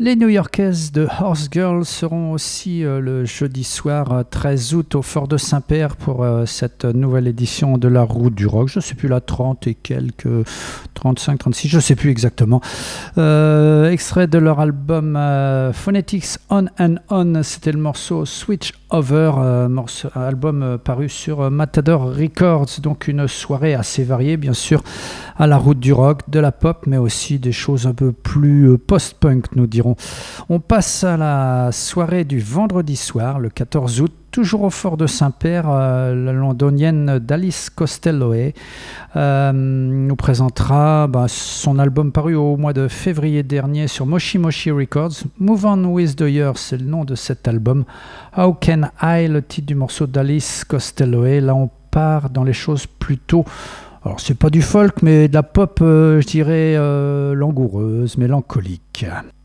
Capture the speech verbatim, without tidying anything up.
Les New-Yorkaises de Horse Girl seront aussi euh, le jeudi soir euh, treize août au Fort de Saint-Père pour euh, cette nouvelle édition de la Route du Rock. Je ne sais plus, la trente et quelques, trente-cinq, trente-six, je ne sais plus exactement. Euh, extrait de leur album euh, Phonetics On and On, c'était le morceau Switch Over, euh, morceau, album euh, paru sur euh, Matador Records. Donc une soirée assez variée, bien sûr, à la Route du Rock, de la pop, mais aussi des choses un peu plus euh, post-punk, nous dirons. On passe à la soirée du vendredi soir, le quatorze août, toujours au Fort de Saint-Père. Euh, la londonienne d'Alice Costello euh, nous présentera bah, son album paru au mois de février dernier sur Moshi Moshi Records. Move On With The Years, c'est le nom de cet album. How Can I, le titre du morceau d'Alice Costello. Là, on part dans les choses plutôt... Alors, c'est pas du folk, mais de la pop, euh, je dirais, euh, langoureuse, mélancolique.